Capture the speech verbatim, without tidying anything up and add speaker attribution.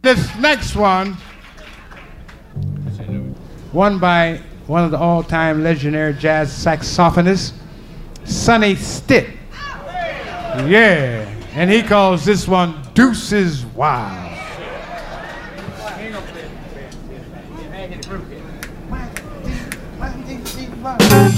Speaker 1: this next one, one by one of the all-time legendary jazz saxophonists, Sonny Stitt. Yeah, and he calls this one Deuces Wild. One, two, one, two, three, four.